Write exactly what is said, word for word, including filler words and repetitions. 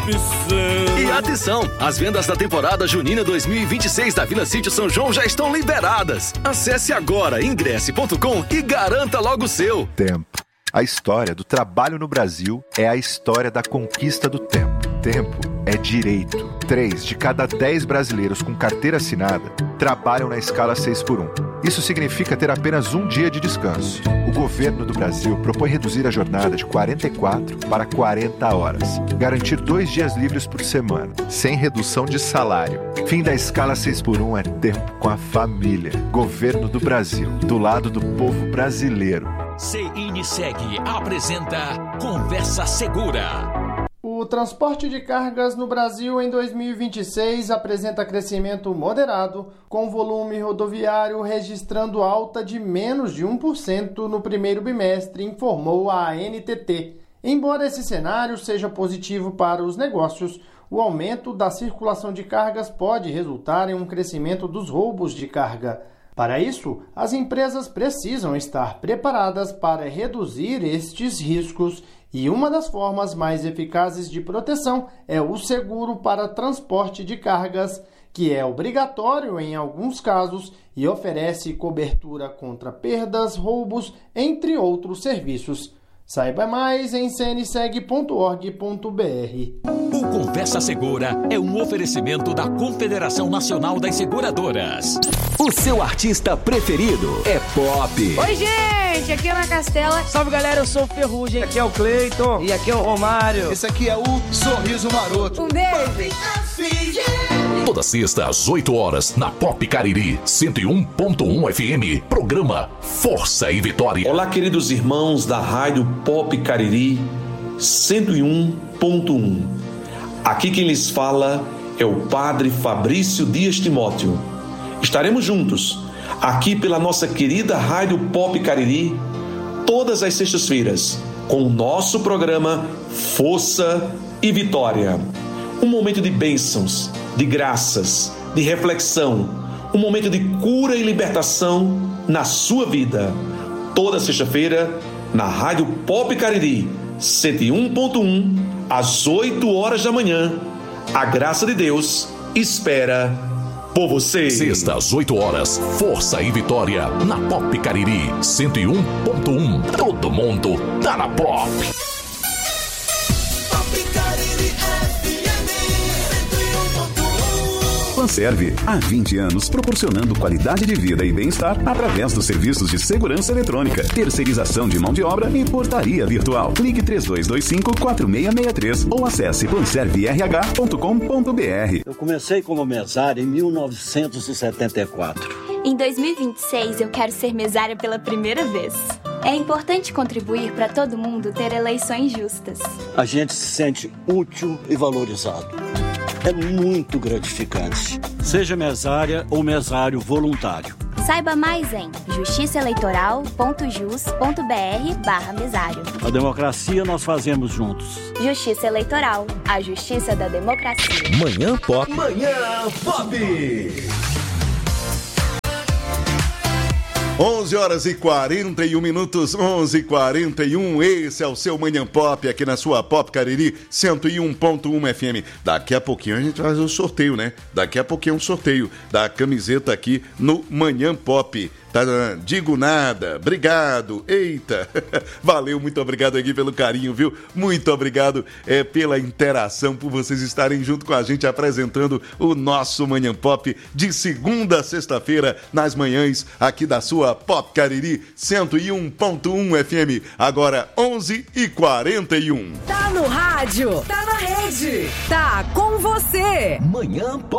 opção. E atenção, as vendas da temporada junina dois mil e vinte e seis da Vila Sítio São João já estão liberadas. Acesse agora ingresse ponto com e garanta logo o seu. Tempo. A história do trabalho no Brasil é a história da conquista do tempo. Tempo é direito. Três de cada dez brasileiros com carteira assinada trabalham na escala seis por um. Isso significa ter apenas um dia de descanso. O governo do Brasil propõe reduzir a jornada de quarenta e quatro para quarenta horas. Garantir dois dias livres por semana, sem redução de salário. Fim da escala seis por um é tempo com a família. Governo do Brasil, do lado do povo brasileiro. CINSEG apresenta Conversa Segura. O transporte de cargas no Brasil em dois mil e vinte e seis apresenta crescimento moderado, com volume rodoviário registrando alta de menos de um por cento no primeiro bimestre, informou a A N T T. Embora esse cenário seja positivo para os negócios, o aumento da circulação de cargas pode resultar em um crescimento dos roubos de carga. Para isso, as empresas precisam estar preparadas para reduzir estes riscos e uma das formas mais eficazes de proteção é o seguro para transporte de cargas, que é obrigatório em alguns casos e oferece cobertura contra perdas, roubos, entre outros serviços. Saiba mais em c n seg ponto org ponto b r. O Conversa Segura é um oferecimento da Confederação Nacional das Seguradoras. O seu artista preferido é pop. Oi, gente, aqui é a Ana Castela. Salve, galera, eu sou o Ferrugem. Aqui é o Cleiton. E aqui é o Romário. Esse aqui é o Sorriso Maroto. Um beijo. Toda sexta às oito horas na Pop Cariri cento e um ponto um F M. Programa Força e Vitória. Olá, queridos irmãos da Rádio Pop Cariri cento e um ponto um. Aqui quem lhes fala é o Padre Fabrício Dias Timóteo. Estaremos juntos aqui pela nossa querida Rádio Pop Cariri todas as sextas-feiras com o nosso programa Força e Vitória. Um momento de bênçãos, de graças, de reflexão, um momento de cura e libertação na sua vida. Toda sexta-feira na Rádio Pop Cariri cento e um ponto um, às oito horas da manhã. A graça de Deus espera por você. Sexta às oito horas, Força e Vitória na Pop Cariri cento e um ponto um. Todo mundo tá na Pop. Panserve, há vinte anos proporcionando qualidade de vida e bem-estar através dos serviços de segurança eletrônica, terceirização de mão de obra e portaria virtual. Ligue três dois dois cinco, quatro seis seis três ou acesse panserve r h ponto com ponto b r. Eu comecei como mesário em mil novecentos e setenta e quatro. Em dois mil e vinte e seis eu quero ser mesária pela primeira vez. É importante contribuir para todo mundo ter eleições justas. A gente se sente útil e valorizado. É muito gratificante. Seja mesária ou mesário voluntário. Saiba mais em justiça eleitoral ponto jus ponto b r barra mesário. A democracia nós fazemos juntos. Justiça Eleitoral, a justiça da democracia. Manhã Pop. Manhã Pop. onze horas e quarenta e um minutos, onze e quarenta e um, esse é o seu Manhã Pop, aqui na sua Pop Cariri cento e um ponto um F M. Daqui a pouquinho a gente vai fazer o sorteio, né? Daqui a pouquinho é um sorteio da camiseta aqui no Manhã Pop. Tá, digo nada, obrigado, eita, valeu, muito obrigado aqui pelo carinho, viu? Muito obrigado é, pela interação, por vocês estarem junto com a gente apresentando o nosso Manhã Pop de segunda a sexta-feira, nas manhãs aqui da sua Pop Cariri cento e um ponto um F M, agora onze e quarenta e um. Tá no rádio, tá na rede, tá com você. Manhã Pop.